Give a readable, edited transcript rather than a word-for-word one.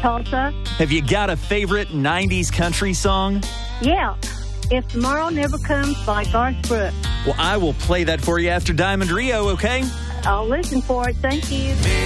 Tulsa. Have you got a favorite 90s country song? Yeah. If Tomorrow Never Comes by Garth Brooks. Well, I will play that for you after Diamond Rio, okay? I'll listen for it. Thank you.